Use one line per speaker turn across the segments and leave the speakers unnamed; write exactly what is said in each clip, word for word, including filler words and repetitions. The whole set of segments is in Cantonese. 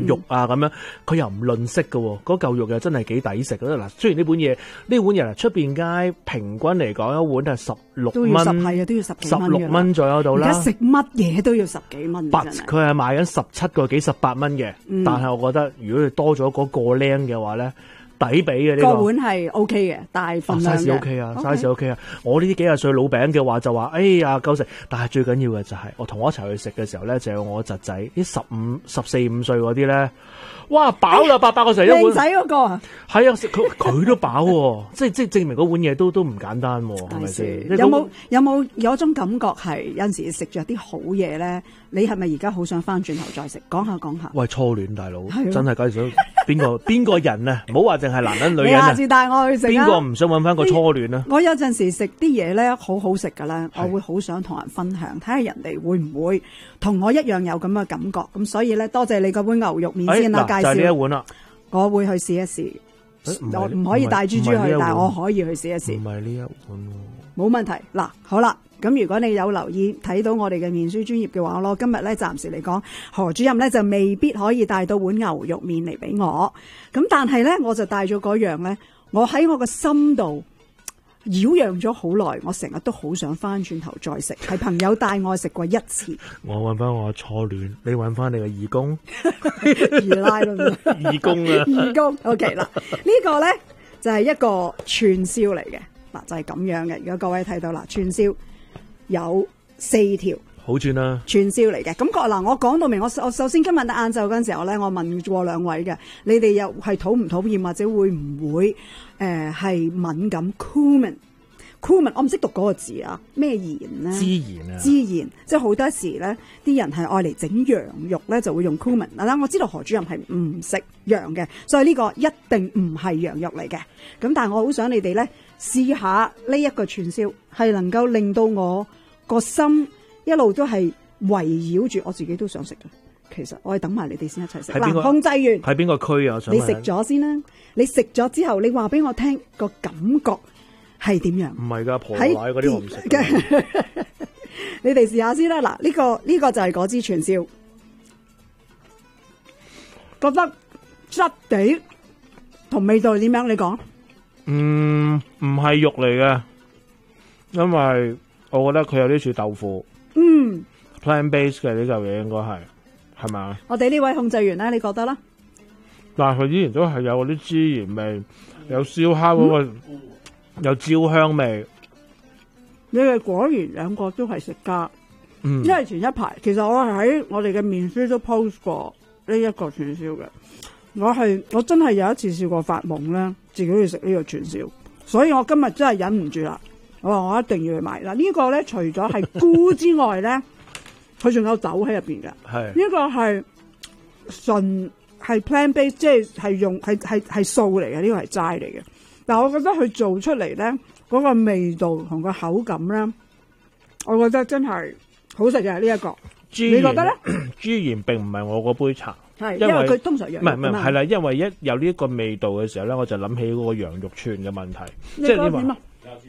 肉啊咁樣，佢又唔吝嗇嘅，嗰嚿肉又真係幾抵食嘅。嗱，雖然呢本嘢呢碗嘢出邊街平均嚟講一碗係十六蚊，
係啊，都要十幾蚊，
十六蚊左右到啦。
而家食乜嘢都要十幾蚊，
但佢係賣緊十七個幾十八蚊嘅，
嗯、
但係我覺得如果你多咗嗰個靚嘅話咧。抵比嘅呢個
個碗係 O K 嘅，大份量嘅
size OK 啊 ，size OK 啊。我呢啲幾廿歲老餅嘅話就話，哎呀夠食。但係最緊要嘅就係、是、我同我一齊去食嘅時候咧，就有我侄仔啲十五、十四五歲嗰啲咧，哇飽啦八百個成一碗。
靚仔嗰個啊，
係啊，佢佢都飽喎，即係即係證明嗰碗嘢都都唔簡單喎，係咪先？
有冇有冇有種感覺係有陣時食咗啲好嘢咧？你係咪而家好想翻轉頭再食？講下講下。
喂，初戀大佬，真係介紹邊個邊個人啊？唔好話淨係男人女人啊！
你下次帶我去食啊！
邊個唔想揾翻個初戀啊？
我有陣時食啲嘢咧，好好食噶啦，我會好想同人分享，睇下人哋會唔會同我一樣有咁嘅感覺。咁所以咧，多謝你嗰碗牛肉麵先啦，介紹。
就係呢一碗啦。
我會去試一試。我唔可以帶豬豬去，但係我可以去試一試。
唔係呢一碗喎。
冇問題。嗱，好啦。咁如果你有留意睇到我哋嘅面書專頁嘅話咯，今日咧暫時嚟講，何主任咧就未必可以帶到碗牛肉麵嚟俾我。咁但係咧，我就帶咗嗰樣咧，我喺我個心度擾攘咗好耐，我成日都好想翻轉頭再食。係朋友帶我食過一次。
我揾翻我初戀，你揾翻你嘅義工，
二奶咯，
義工啊，
義工。OK 啦，呢個咧就係一個串燒嚟嘅，嗱就係咁樣嘅。如果各位睇到啦，串燒。有四條
好串啦，
串燒嚟嘅。咁嗱，我講到明，我我首先今日晏晝嗰陣時候咧，我問過兩位嘅，你哋又係討唔討厭或者會唔會誒係、呃、敏感 cumin？cumin 我唔識讀嗰個字啊，咩鹽咧？
孜然啊，
孜然，即係好多時咧，啲人係愛嚟整羊肉咧，就會用 cumin。嗱，我知道何主任係唔食羊嘅，所以呢個一定唔係羊肉嚟嘅。咁但係我好想你哋咧試下呢一個串燒，係能夠令到我個心一路都係圍繞住，我自己都想食嘅。其實我係等埋你哋先一齊食。嗱，控制完
喺邊個區啊？我想
你食咗先啦。你食咗之後，你話俾我聽個感覺係點樣？
唔係㗎，婆奶嗰啲我唔食。
你哋試下先啦。嗱，呢、這個呢、這個就係嗰支串燒，覺得質地同味道點樣？你講？嗯，
唔係肉嚟嘅，因為我覺得佢有啲似豆腐。
嗯
，plant base 嘅呢嚿嘢應該係係咪？
我哋呢位控制員咧，你覺得啦？
但係佢依然都係有嗰啲孜然味，有燒烤嗰、那個。嗯有焦香味，
你哋果然兩個都係食家。嗯，因為前一排其實我係喺我哋嘅面書都 post 過呢一個串燒嘅。我係我真係有一次試過發夢咧，自己去食呢個串燒，所以我今日真係忍唔住啦。我話我一定要去買啦。這個、呢個咧除咗係菇之外咧，佢仲有豆喺入邊嘅。係呢、這個係純係 plant based，即係係用係係係素嚟嘅，呢、這個係齋嚟嘅。但係我覺得佢做出嚟咧，嗰、那個味道同個口感咧，我覺得真係好食嘅呢一個。你覺得咧？
孜然並唔係我嗰杯茶，
係因為佢通常羊肉
唔係唔係係啦，因為一有呢一個味道嘅時候咧，我就諗起嗰個羊肉串嘅問題。
你覺得點啊？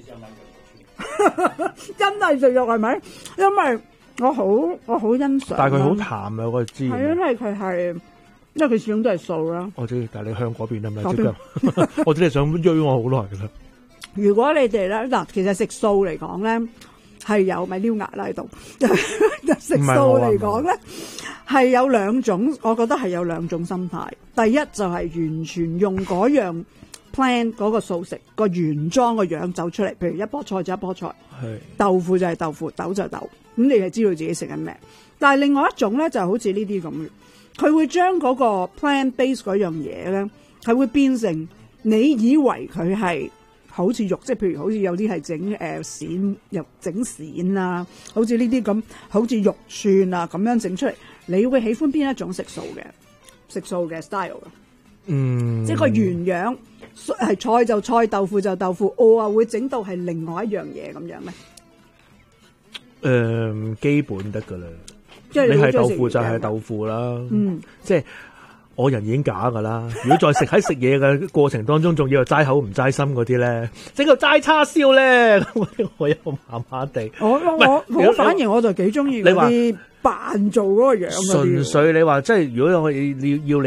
真係食肉係咪？因為我好我好欣賞。
但係佢好淡啊，嗰個孜然。
係因為佢係。因為佢始終都係素啦。
我知，但係你向嗰邊係咪？即我真係想追我好耐噶啦。
如果你哋咧嗱，其實食素嚟講咧，係有咪撩牙喺度。食素嚟講咧，係有兩種，我覺得係有兩種心態。第一就係完全用嗰樣 plant 嗰個素食個原裝個樣走出嚟，譬如一樖菜就一樖菜，豆腐就係豆腐，豆就係豆，咁你係知道自己食緊咩。但係另外一種咧，就好似呢啲咁嘅。佢會將嗰個 plant base 嗰樣嘢咧，係會變成你以為佢係好似肉，即係譬如好似有啲係整誒鱔又整鱔啊，好似呢啲咁，好似肉串啊咁樣整出嚟，你會喜歡邊一種食素嘅食素嘅 style 嘅？嗯，即係個原樣係菜就菜，豆腐就豆腐，我啊會整到係另外一樣嘢咁樣咩？
誒、呃，基本得噶啦。
即係
你係豆腐就係豆腐啦，嗯，即係我人已經假噶啦。如果再食喺食嘢嘅過程當中，仲要係齋口唔齋心嗰啲咧，整個齋叉燒咧，我又麻麻地。我
我我反而我就幾中意嗰啲扮做嗰個樣。
純粹你話即係如果我要要你。